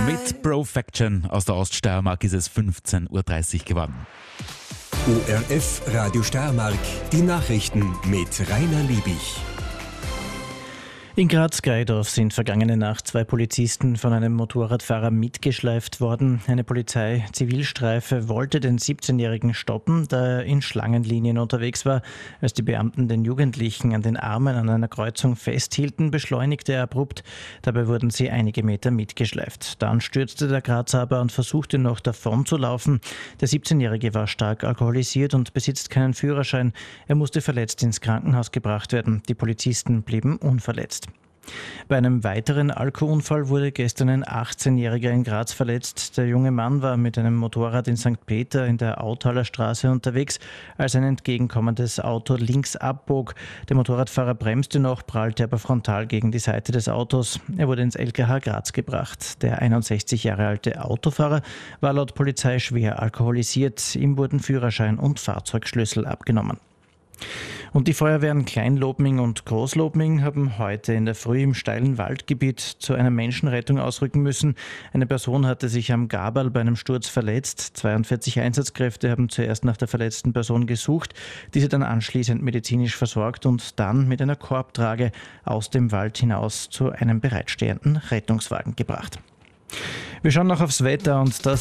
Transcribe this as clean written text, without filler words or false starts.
Mit Profection aus der Oststeiermark ist es 15:30 Uhr geworden. ORF Radio Steiermark, die Nachrichten mit Rainer Liebig. In Graz-Geidorf sind vergangene Nacht 2 Polizisten von einem Motorradfahrer mitgeschleift worden. Eine Polizei-Zivilstreife wollte den 17-Jährigen stoppen, da er in Schlangenlinien unterwegs war. Als die Beamten den Jugendlichen an den Armen an einer Kreuzung festhielten, beschleunigte er abrupt. Dabei wurden sie einige Meter mitgeschleift. Dann stürzte der Grazer aber und versuchte noch davon zu laufen. Der 17-Jährige war stark alkoholisiert und besitzt keinen Führerschein. Er musste verletzt ins Krankenhaus gebracht werden. Die Polizisten blieben unverletzt. Bei einem weiteren Alkoholunfall wurde gestern ein 18-Jähriger in Graz verletzt. Der junge Mann war mit einem Motorrad in St. Peter in der Autaler Straße unterwegs, als ein entgegenkommendes Auto links abbog. Der Motorradfahrer bremste noch, prallte aber frontal gegen die Seite des Autos. Er wurde ins LKH Graz gebracht. Der 61 Jahre alte Autofahrer war laut Polizei schwer alkoholisiert. Ihm wurden Führerschein und Fahrzeugschlüssel abgenommen. Und die Feuerwehren Kleinlobming und Großlobming haben heute in der Früh im steilen Waldgebiet zu einer Menschenrettung ausrücken müssen. Eine Person hatte sich am Gaberl bei einem Sturz verletzt. 42 Einsatzkräfte haben zuerst nach der verletzten Person gesucht, diese dann anschließend medizinisch versorgt und dann mit einer Korbtrage aus dem Wald hinaus zu einem bereitstehenden Rettungswagen gebracht. Wir schauen noch aufs Wetter und das